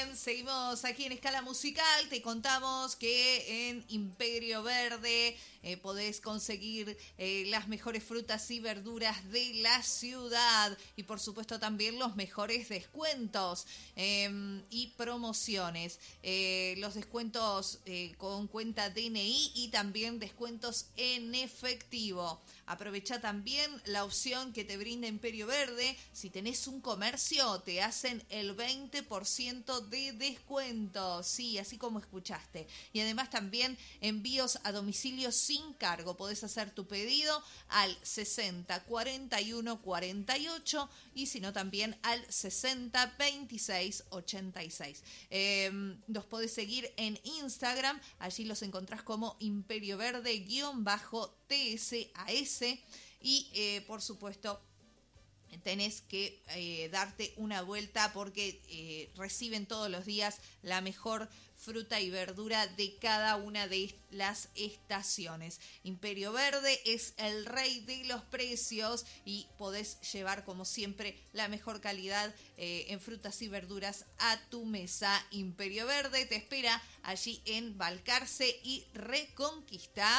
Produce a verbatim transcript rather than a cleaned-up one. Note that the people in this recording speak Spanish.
bien, seguimos aquí en Escala Musical. Te contamos que en Imperio Verde eh, podés conseguir eh, las mejores frutas y verduras de la ciudad y por supuesto también los mejores descuentos eh, y promociones. Eh, los descuentos eh, con cuenta D N I y también descuentos en efectivo. Aprovecha también la opción que te brinda Imperio Verde. Si tenés un comercio, te hacen el veinte por ciento de descuento. Sí, así como escuchaste. Y además también envíos a domicilio sin cargo. Podés hacer tu pedido al sesenta cuarenta y uno cuarenta y ocho y si no también al sesenta veintiséis ochenta y seis. Eh, los podés seguir en Instagram. Allí los encontrás como Imperio Verde guión bajo T S A S y eh, por supuesto tenés que eh, darte una vuelta porque eh, reciben todos los días la mejor fruta y verdura de cada una de las estaciones. Imperio Verde es el rey de los precios y podés llevar como siempre la mejor calidad eh, en frutas y verduras a tu mesa. Imperio Verde te espera allí en Balcarce y Reconquista.